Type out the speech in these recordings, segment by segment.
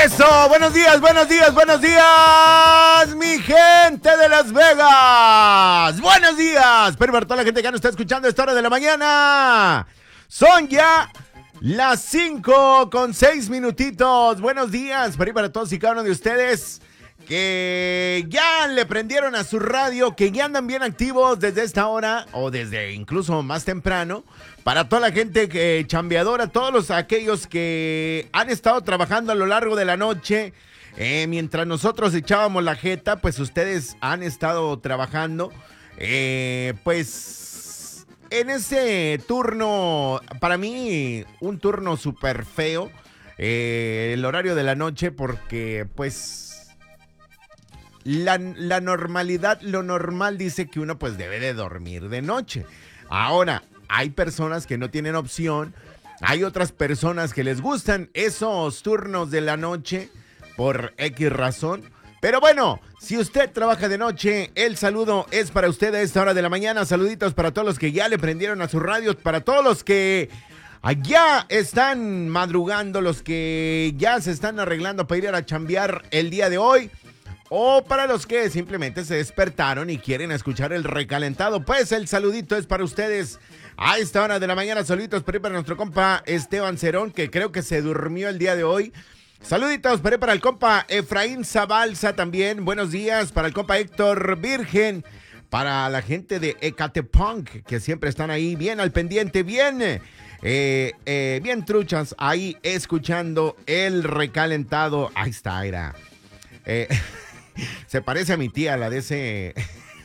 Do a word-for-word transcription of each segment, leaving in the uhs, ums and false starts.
Eso, buenos días, buenos días, buenos días, mi gente de Las Vegas. Buenos días, pero para toda la gente que no está escuchando a esta hora de la mañana. Son ya las cinco con seis minutitos. Buenos días, para, para todos y cada uno de ustedes que ya le prendieron a su radio, que ya andan bien activos desde esta hora o desde incluso más temprano. Para toda la gente que chambeadora, todos los aquellos que han estado trabajando a lo largo de la noche, eh, mientras nosotros echábamos la jeta, pues ustedes han estado trabajando, eh, pues en ese turno, para mí un turno súper feo, eh, el horario de la noche, porque pues la, la normalidad, lo normal dice que uno pues debe de dormir de noche. Ahora, hay personas que no tienen opción, hay otras personas que les gustan esos turnos de la noche por X razón. Pero bueno, si usted trabaja de noche, el saludo es para usted a esta hora de la mañana. Saluditos para todos los que ya le prendieron a sus radios, para todos los que allá están madrugando, los que ya se están arreglando para ir a chambear el día de hoy. O para los que simplemente se despertaron y quieren escuchar el recalentado, pues el saludito es para ustedes a esta hora de la mañana. Saluditos para, para nuestro compa Esteban Cerón, que creo que se durmió el día de hoy. Saluditos para, para el compa Efraín Zabalza también. Buenos días para el compa Héctor Virgen. Para la gente de Ecatepunk, que siempre están ahí bien al pendiente, bien, eh, eh, bien truchas, ahí escuchando el recalentado. Ahí está, era. Eh, se parece a mi tía, la de ese...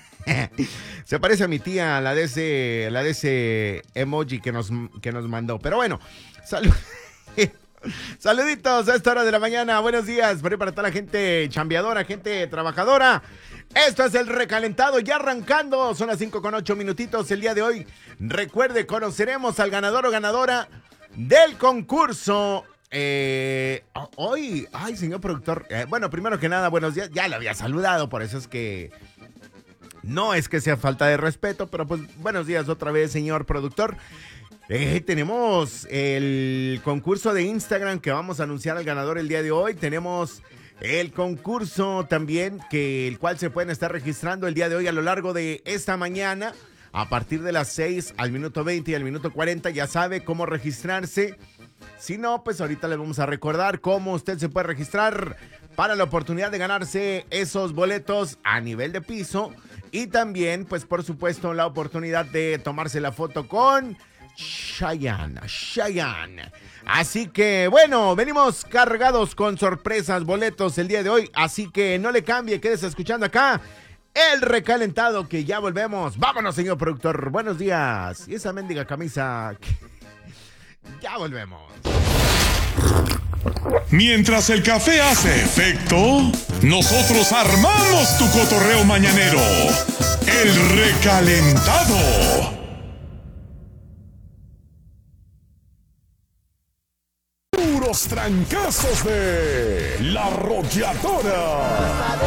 Se parece a mi tía, la de ese, la de ese emoji que nos, que nos mandó. Pero bueno, salud. Saluditos a esta hora de la mañana. Buenos días para toda la gente chambeadora, gente trabajadora. Esto es el recalentado, ya arrancando. Son las cinco con ocho minutitos el día de hoy. Recuerde, conoceremos al ganador o ganadora del concurso. Eh, hoy, ay, señor productor. Eh, bueno, primero que nada, buenos días. Ya le había saludado, por eso es que... No es que sea falta de respeto, pero pues buenos días otra vez, señor productor. Eh, tenemos el concurso de Instagram que vamos a anunciar al ganador el día de hoy. Tenemos el concurso también, que el cual se pueden estar registrando el día de hoy a lo largo de esta mañana. A partir de las seis al minuto veinte y al minuto cuarenta ya sabe cómo registrarse. Si no, pues ahorita les vamos a recordar cómo usted se puede registrar para la oportunidad de ganarse esos boletos a nivel de piso. Y también, pues por supuesto, la oportunidad de tomarse la foto con Chayanne, Chayanne. Así que, bueno, venimos cargados con sorpresas, boletos el día de hoy. Así que no le cambie, quédese escuchando acá el recalentado, que ya volvemos. Vámonos, señor productor, buenos días. Y esa mendiga camisa, ya volvemos. Mientras el café hace efecto, nosotros armamos tu cotorreo mañanero. El recalentado. Puros trancazos de La Arrolladora.